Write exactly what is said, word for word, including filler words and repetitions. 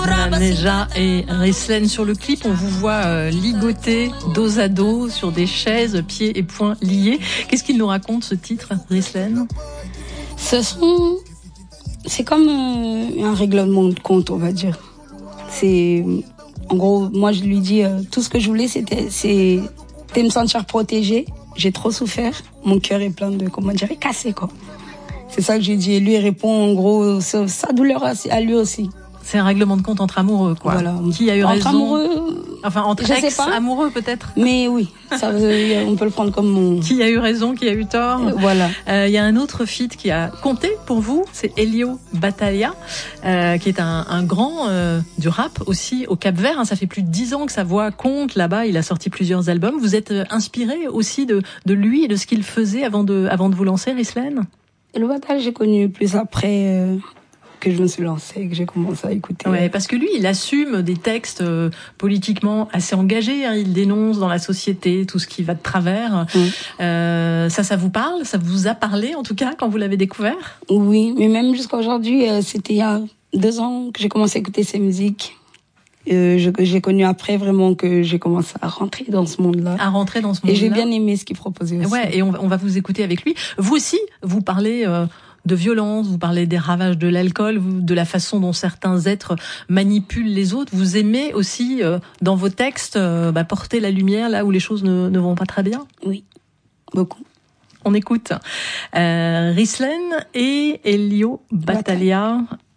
Neja et Rislen sur le clip, on vous voit euh, ligoter dos à dos sur des chaises, pieds et poings liés. Qu'est-ce qu'il nous raconte ce titre, Rislen ? Ce sont, c'est comme euh, un règlement de compte, on va dire. C'est, en gros, moi je lui dis euh, tout ce que je voulais, c'était, c'était me sentir protégée. J'ai trop souffert, mon cœur est plein de, comment dire, cassé quoi. C'est ça que j'ai dit. Et lui il répond en gros, sa, sa douleur à lui aussi. C'est un règlement de compte entre amoureux, quoi. Voilà. Qui a eu entre raison ? Amoureux, enfin, entre ex-amoureux, peut-être. Mais oui, ça, on peut le prendre comme mon... Qui a eu raison, qui a eu tort. Euh, voilà. Il euh, y a un autre feat qui a compté pour vous, c'est Elio Battaglia, euh, qui est un, un grand euh, du rap aussi au Cap-Vert. Hein, ça fait plus de dix ans que sa voix compte là-bas. Il a sorti plusieurs albums. Vous êtes inspiré aussi de, de lui et de ce qu'il faisait avant de, avant de vous lancer, Rislen ? Elio Battaglia, j'ai connu plus après... Euh... que je me suis lancée, que j'ai commencé à écouter. Ouais, parce que lui, il assume des textes euh, politiquement assez engagés. Hein, il dénonce dans la société tout ce qui va de travers. Mmh. Euh, ça, ça vous parle ? Ça vous a parlé, en tout cas, quand vous l'avez découvert ? Oui, mais même jusqu'à aujourd'hui, euh, c'était il y a deux ans que j'ai commencé à écouter ses musiques. Euh, je, j'ai connu après vraiment que j'ai commencé à rentrer dans ce monde-là. À rentrer dans ce monde-là. Et j'ai bien aimé ce qu'il proposait aussi. Ouais, et on, on va vous écouter avec lui. Vous aussi, vous parlez... Euh, de violence, vous parlez des ravages de l'alcool, de la façon dont certains êtres manipulent les autres. Vous aimez aussi, euh, dans vos textes, euh, bah, porter la lumière là où les choses ne, ne vont pas très bien ? Oui, beaucoup. On écoute euh, Rislen et Elio Battaglia